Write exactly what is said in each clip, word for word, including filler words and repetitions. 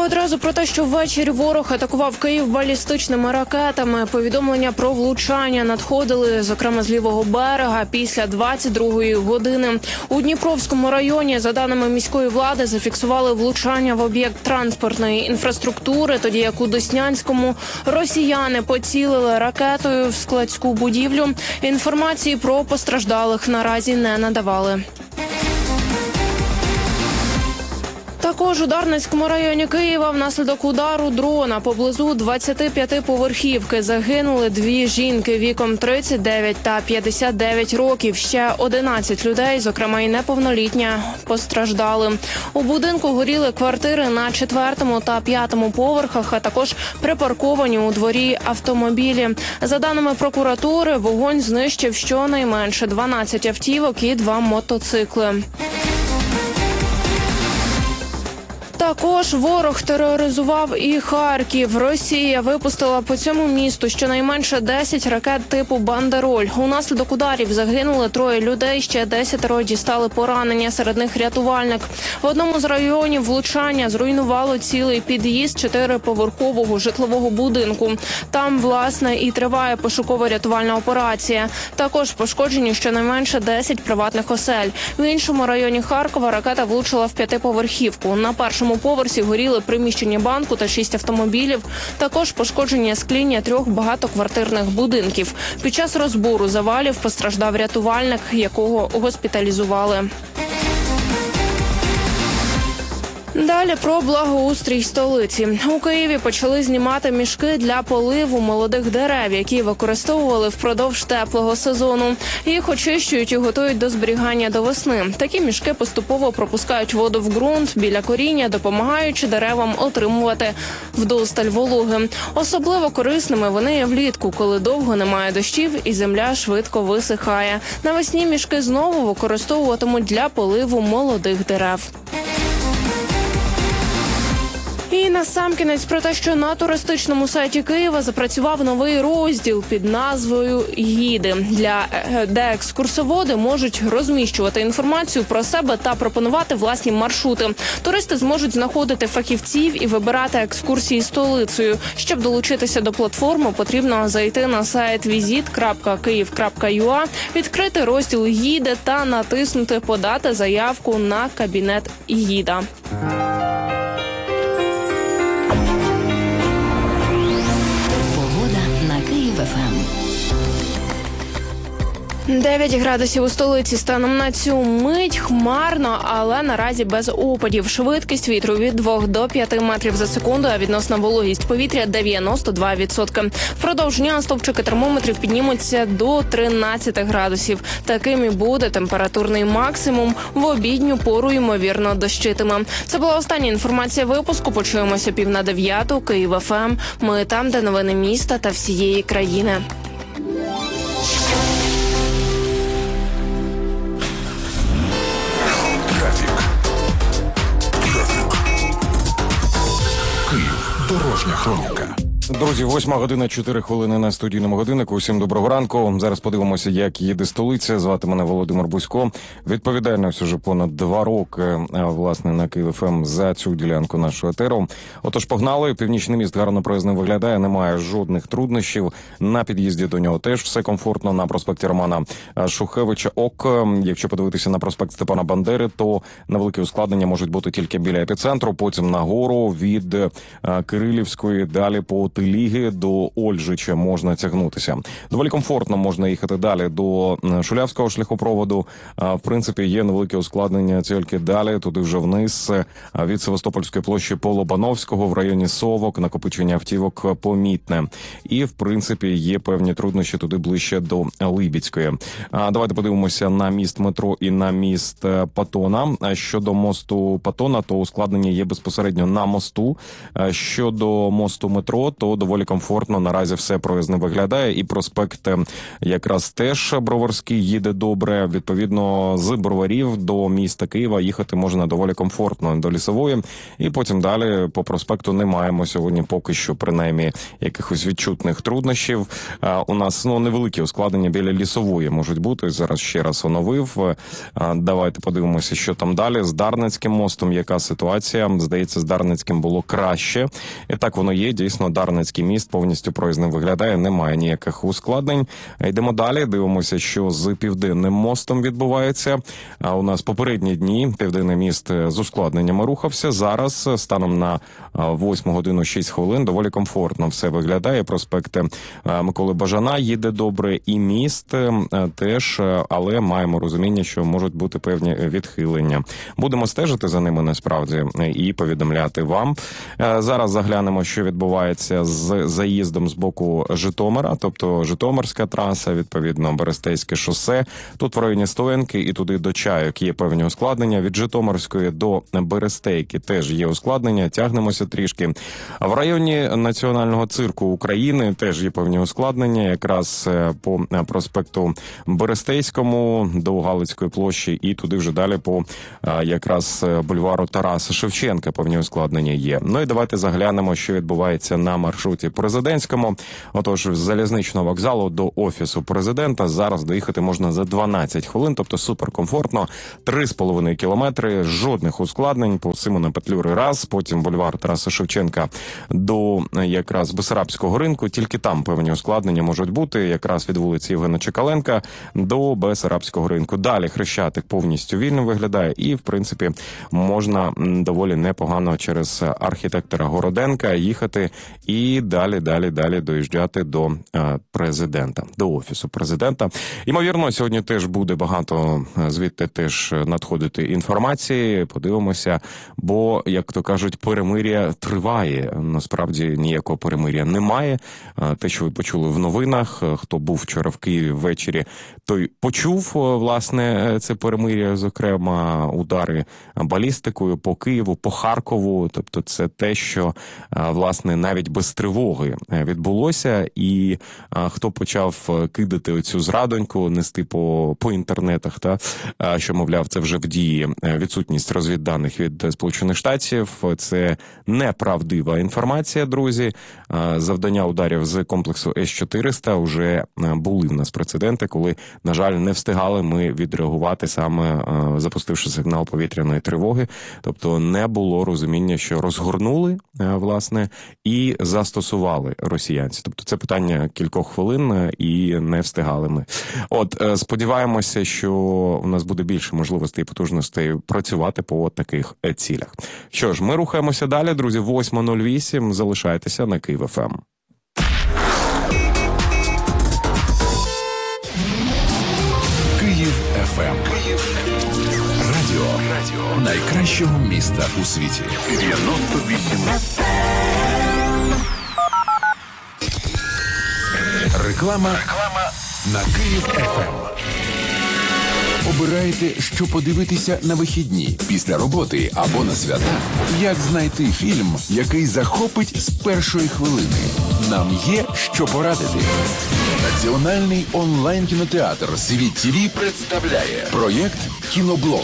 одразу про те, що ввечері ворог атакував Київ балістичними ракетами. Повідомлення про влучання надходили, зокрема, з лівого берега після двадцять другої години. У Дніпровському районі, за даними міської влади, зафіксували влучання в об'єкт транспортної інфраструктури, тоді як у Деснянському росіяни поцілили ракетою в складську будівлю. Інформації про постраждалих наразі не надавали. Також у Дарницькому районі Києва внаслідок удару дрона поблизу двадцятип'ятиповерхівки загинули дві жінки віком тридцять дев'ять та п'ятдесят дев'ять років. Ще одинадцять людей, зокрема і неповнолітня, постраждали. У будинку горіли квартири на четвертому та п'ятому поверхах, а також припарковані у дворі автомобілі. За даними прокуратури, вогонь знищив щонайменше дванадцять автівок і два мотоцикли. Також ворог тероризував і Харків. Росія випустила по цьому місту щонайменше десять ракет типу «Бандероль». Унаслідок ударів загинули троє людей, ще десятеро дістали поранення, серед них рятувальник. В одному з районів влучання зруйнувало цілий під'їзд чотириповерхового житлового будинку. Там, власне, і триває пошуково-рятувальна операція. Також пошкоджені щонайменше десять приватних осель. В іншому районі Харкова ракета влучила в п'ятиповерхівку. На першому поверсі горіли приміщення банку та шість автомобілів. Також пошкодження скління трьох багатоквартирних будинків. Під час розбору завалів постраждав рятувальник, якого госпіталізували. Далі про благоустрій столиці. У Києві почали знімати мішки для поливу молодих дерев, які використовували впродовж теплого сезону. Їх очищують і готують до зберігання до весни. Такі мішки поступово пропускають воду в ґрунт біля коріння, допомагаючи деревам отримувати вдосталь вологи. Особливо корисними вони є влітку, коли довго немає дощів і земля швидко висихає. Навесні мішки знову використовуватимуть для поливу молодих дерев. І насамкінець про те, що на туристичному сайті Києва запрацював новий розділ під назвою «Гіди», для де екскурсоводи можуть розміщувати інформацію про себе та пропонувати власні маршрути. Туристи зможуть знаходити фахівців і вибирати екскурсії столицею. Щоб долучитися до платформи, потрібно зайти на сайт візит крапка київ крапка ю а, відкрити розділ «Гіди» та натиснути «Подати заявку на кабінет гіда». дев'ять градусів у столиці станом на цю мить, хмарно, але наразі без опадів. Швидкість вітру від двох до п'яти метрів за секунду, а відносна вологість повітря дев'яносто два відсотки. Впродовж дня стовпчики термометрів піднімуться до тринадцяти градусів. Таким і буде температурний максимум. В обідню пору, ймовірно, дощитиме. Це була остання інформація випуску. Почуємося пів на дев'яту. Київ еф ем. Ми там, де новини міста та всієї країни. Дорожня хроніка. Друзі, восьма година, чотири хвилини на студійному годиннику. Усім доброго ранку. Зараз подивимося, як їде столиця. Звати мене Володимир Бузько. Відповідальність уже понад два роки, власне, на Київ еф ем за цю ділянку нашого етеру. Отож, погнали. Північний міст гарно проїзним виглядає, немає жодних труднощів. На під'їзді до нього теж все комфортно. На проспекті Романа Шухевича ок. Якщо подивитися на проспект Степана Бандери, то невеликі ускладнення можуть бути тільки біля епіцентру, потім нагору від Кирилівської, далі по Ліги до Ольжича можна тягнутися. Доволі комфортно можна їхати далі до Шулявського шляхопроводу. В принципі, є невелике ускладнення тільки далі, туди вже вниз, від Севастопольської площі по Лобановського в районі Совок, накопичення автівок помітне. І, в принципі, є певні труднощі туди ближче до Либідської. Давайте подивимося на міст метро і на міст Патона. Щодо мосту Патона, то ускладнення є безпосередньо на мосту. Щодо мосту метро, то то доволі комфортно наразі все проїзне виглядає. І проспект якраз теж Броварський їде добре. Відповідно, з Броварів до міста Києва їхати можна доволі комфортно до Лісової. І потім далі по проспекту не маємо сьогодні поки що, принаймні, якихось відчутних труднощів. У нас ну невеликі ускладнення біля Лісової можуть бути. Зараз ще раз оновив. Давайте подивимося, що там далі. З Дарницьким мостом яка ситуація? Здається, з Дарницьким було краще. І так воно є. Дійсно, Дарницький міст повністю проїзним виглядає. Немає ніяких ускладнень. Йдемо далі. Дивимося, що з Південним мостом відбувається. А у нас попередні дні Південний міст з ускладненнями рухався. Зараз, станом на восьму годину шість хвилин, доволі комфортно все виглядає. Проспект Миколи Бажана їде добре, і міст теж, але маємо розуміння, що можуть бути певні відхилення. Будемо стежити за ними насправді і повідомляти вам. Зараз заглянемо, що відбувається з заїздом з боку Житомира, тобто Житомирська траса, відповідно Берестейське шосе. Тут в районі Стоянки і туди до Чайок є певні ускладнення. Від Житомирської до Берестейки теж є ускладнення, тягнемося трішки. В районі Національного цирку України теж є певні ускладнення, якраз по проспекту Берестейському до Галицької площі і туди вже далі по якраз бульвару Тараса Шевченка певні ускладнення є. Ну і давайте заглянемо, що відбувається на маршруті президентському. Отож, з залізничного вокзалу до Офісу президента зараз доїхати можна за дванадцять хвилин, тобто суперкомфортно. три з половиною кілометри, жодних ускладнень по Симона Петлюри раз, потім бульвар Тараса Шевченка до якраз Бессарабського ринку, тільки там певні ускладнення можуть бути, якраз від вулиці Євгена Чекаленка до Бессарабського ринку. Далі Хрещатик повністю вільно виглядає і, в принципі, можна доволі непогано через архітектора Городенка їхати і далі, далі, далі доїжджати до президента, до Офісу президента. Ймовірно, сьогодні теж буде багато звідти теж надходити інформації, подивимося, бо, як то кажуть, перемир'я триває. Насправді ніякого перемир'я немає. Те, що ви почули в новинах, хто був вчора в Києві ввечері, той почув, власне, це перемир'я, зокрема, удари балістикою по Києву, по Харкову. Тобто це те, що, власне, навіть без тривоги відбулося. І хто почав кидати оцю зрадоньку, нести по, по інтернетах, та, що, мовляв, це вже в дії відсутність розвідданих від Сполучених Штатів, це неправдива інформація, друзі. Завдання ударів з комплексу С чотириста вже були в нас прецеденти, коли, на жаль, не встигали ми відреагувати саме запустивши сигнал повітряної тривоги. Тобто не було розуміння, що розгорнули, власне, і застосували росіянці. Тобто це питання кількох хвилин і не встигали ми. От, сподіваємося, що у нас буде більше можливостей і потужностей працювати по таких цілях. Що ж, ми рухаємося далі, друзі. восьма нуль вісім. Залишайтеся на Київ еф ем. Київ еф ем. Радіо. Радіо найкращого міста у світі. дев'яносто вісім. Реклама. Реклама на Київ еф ем. Обираєте, що подивитися на вихідні, після роботи або на свята? Як знайти фільм, який захопить з першої хвилини? Нам є що порадити. Національний онлайн-кінотеатр «Світ ТІВІ» представляє проєкт «Кіноблок».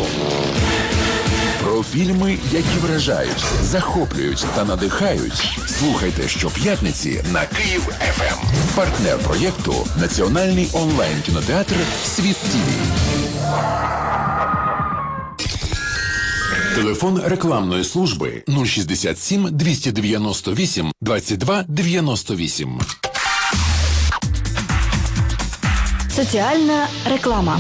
Про фільми, які вражають, захоплюють та надихають. Слухайте щоп'ятниці на Київ еф ем. Партнер проєкту – Національний онлайн-кінотеатр «Світ ТІВІ». Телефон рекламної служби нуль шістдесят сім двісті дев'яносто вісім двадцять два дев'яносто вісім. Соціальна реклама.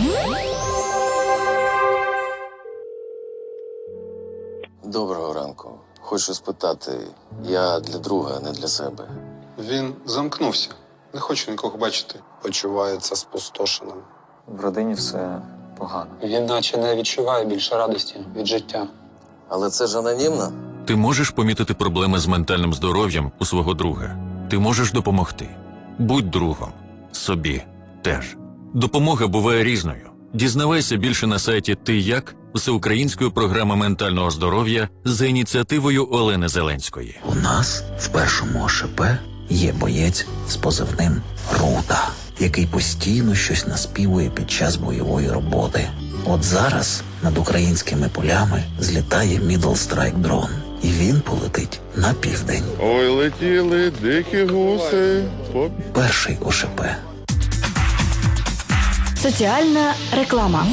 Доброго ранку. Хочу спитати, я для друга, не для себе. Він замкнувся. Не хоче нікого бачити. Почувається спустошеним. В родині все погано. Він наче не відчуває більше радості від життя. Але це ж анонімно? Ти можеш помітити проблеми з ментальним здоров'ям у свого друга. Ти можеш допомогти. Будь другом. Собі теж. Допомога буває різною. Дізнавайся більше на сайті «Ти як» всеукраїнської програми ментального здоров'я за ініціативою Олени Зеленської. У нас в першому О Ш П є боєць з позивним Рута, який постійно щось наспівує під час бойової роботи. От зараз над українськими полями злітає Middle Strike дрон, і він полетить на південь. Ой, летіли дикі гуси. По... Перший О Ш П. Соціальна реклама.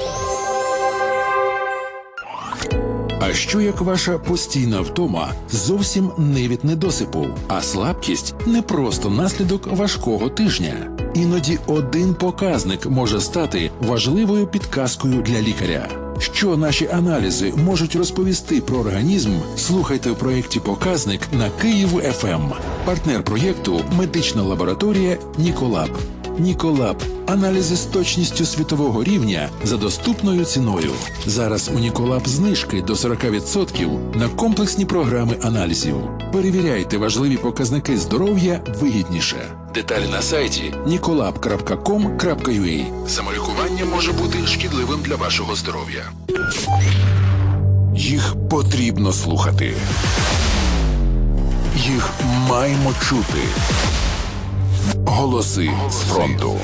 А що як ваша постійна втома зовсім не від недосипу, а слабкість не просто наслідок важкого тижня? Іноді один показник може стати важливою підказкою для лікаря. Що наші аналізи можуть розповісти про організм, слухайте в проєкті «Показник» на Київ Еф Ем. Партнер проєкту – медична лабораторія «Ніколаб». Ніколаб – аналізи з точністю світового рівня за доступною ціною. Зараз у Ніколаб знижки до сорок відсотків на комплексні програми аналізів. Перевіряйте важливі показники здоров'я вигідніше. Деталі на сайті ніколаб крапка ком крапка ю а. Самолікування може бути шкідливим для вашого здоров'я. Їх потрібно слухати. Їх маємо чути. Голоси з фронту.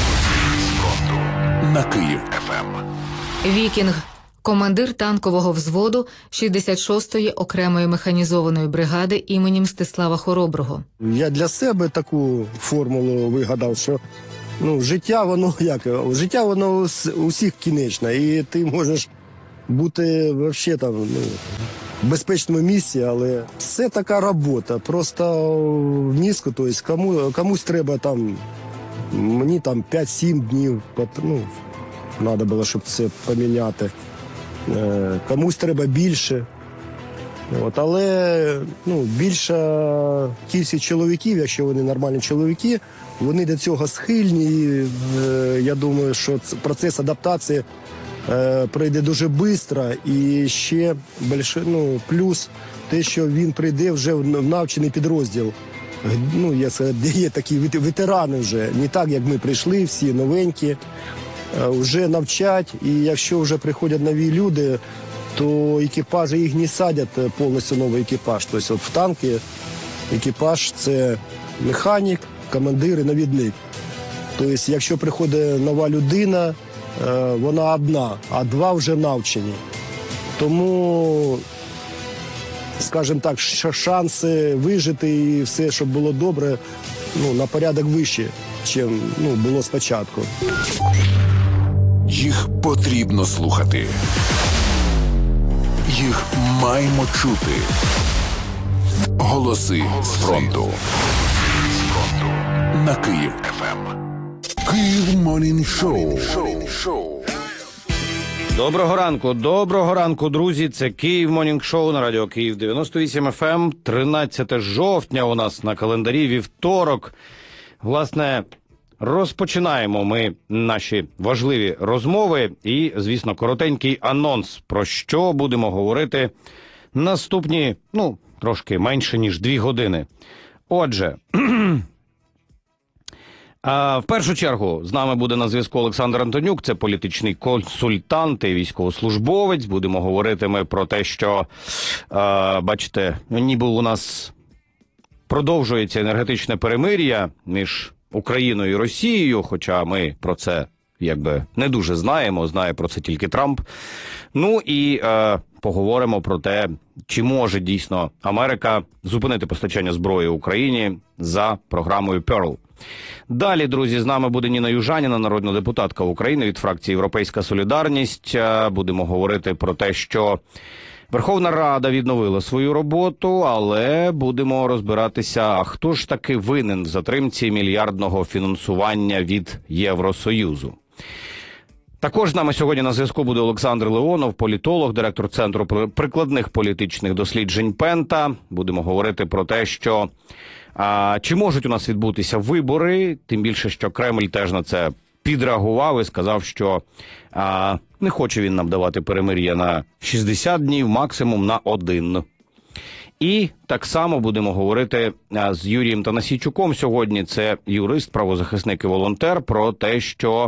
На Київ Еф Ем. Вікінг. Командир танкового взводу шістдесят шостої окремої механізованої бригади імені Мстислава Хороброго. Я для себе таку формулу вигадав, що ну, життя воно як? Життя воно у всіх кінечне, і ти можеш бути взагалі там, ну, в безпечному місці, але це така робота. Просто в мізку, тобто кому, комусь треба там, мені там п'ять-сім днів, ну, треба було, щоб це поміняти. Комусь треба більше. От, але ну, більша кількість чоловіків, якщо вони нормальні чоловіки, вони до цього схильні. І, е, я думаю, що процес адаптації е, пройде дуже швидко. І ще більше, ну, плюс те, що він прийде вже в навчений підрозділ. Ну, я сказав, де є такі ветерани вже. Не так, як ми прийшли, всі новенькі. Вже навчать, і якщо вже приходять нові люди, то екіпажі їх не садять повністю новий екіпаж. Тобто от в танки екіпаж – це механік, командир і навідник. Тобто якщо приходить нова людина, вона одна, а два вже навчені. Тому, скажімо так, шанси вижити і все, щоб було добре, ну, на порядок вище, ніж ну, було спочатку. Їх потрібно слухати. Їх маємо чути. Голоси з фронту. На Київ Еф Ем. Київ Морнінг Шоу. Доброго ранку, доброго ранку, друзі. Це Київ Морнінг Шоу на радіо Київ дев'яносто вісім Еф Ем. тринадцяте жовтня у нас на календарі, вівторок. Власне, розпочинаємо ми наші важливі розмови і, звісно, коротенький анонс, про що будемо говорити наступні, ну, трошки менше, ніж дві години. Отже, а в першу чергу з нами буде на зв'язку Олександр Антонюк, це політичний консультант і військовослужбовець. Будемо говорити ми про те, що, а, бачите, ніби у нас продовжується енергетичне перемир'я між Україною і Росією, хоча ми про це якби не дуже знаємо, знає про це тільки Трамп. Ну і е, поговоримо про те, чи може дійсно Америка зупинити постачання зброї Україні за програмою Перл. Далі, друзі, з нами буде Ніна Южаніна, народна депутатка України від фракції «Європейська солідарність». Будемо говорити про те, що Верховна Рада відновила свою роботу, але будемо розбиратися, а хто ж таки винен в затримці мільярдного фінансування від Євросоюзу. Також з нами сьогодні на зв'язку буде Олександр Леонов, політолог, директор Центру прикладних політичних досліджень Пента. Будемо говорити про те, що а, чи можуть у нас відбутися вибори, тим більше, що Кремль теж на це підреагував і сказав, що а, не хоче він нам давати перемир'я на шістдесят днів, максимум на один. І так само будемо говорити а, з Юрієм Танасійчуком сьогодні, це юрист, правозахисник і волонтер, про те, що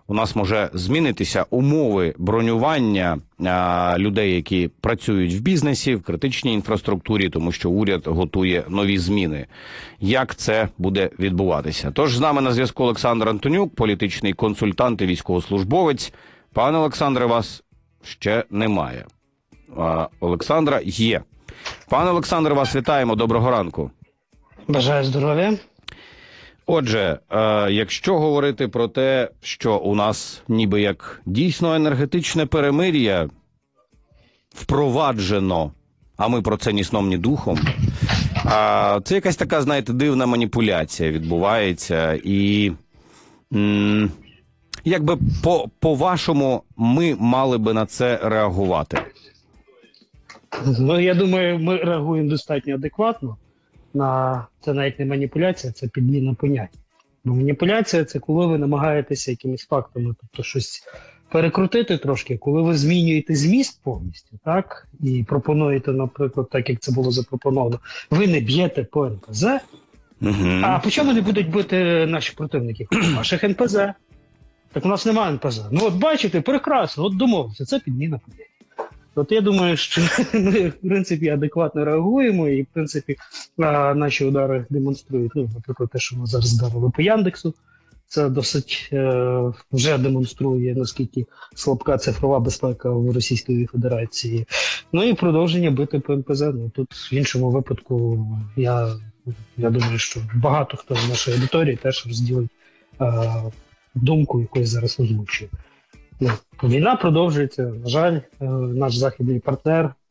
у нас може змінитися умови бронювання а, людей, які працюють в бізнесі, в критичній інфраструктурі, тому що уряд готує нові зміни. Як це буде відбуватися? Тож з нами на зв'язку Олександр Антонюк, політичний консультант і військовослужбовець. Пане Олександре, вас ще немає. А, Олександра є. Пане Олександре, вас вітаємо. Доброго ранку. Бажаю здоров'я. Отже, е, якщо говорити про те, що у нас ніби як дійсно енергетичне перемир'я впроваджено, а ми про це ні сном, ні духом, а це якась така, знаєте, дивна маніпуляція відбувається. І м, якби по, по-вашому ми мали би на це реагувати? Ну, я думаю, ми реагуємо достатньо адекватно. На це навіть не маніпуляція, це підміна понять. Бо маніпуляція – це коли ви намагаєтеся якимись фактами, тобто щось перекрутити трошки, коли ви змінюєте зміст повністю, так, і пропонуєте, наприклад, так як це було запропоновано, ви не б'єте по ен пе зет, uh-huh. а по чому не будуть бити наші противники? Ваших ен пе зет. Так у нас немає ен пе зет. Ну от бачите, прекрасно, от домовилися, це підміна понять. От я думаю, що ми, в принципі, адекватно реагуємо, і, в принципі, наші удари демонструють, ну, наприклад, те, що ми зараз вдарили по Яндексу, це досить е, вже демонструє, наскільки слабка цифрова безпека в Російській Федерації. Ну і продовження бити по ен пе зет. Ну, тут, в іншому випадку, я, я думаю, що багато хто з нашої аудиторії теж розділить е, думку, яку зараз озвучує. Ну, війна продовжується. На жаль, наш західний партнер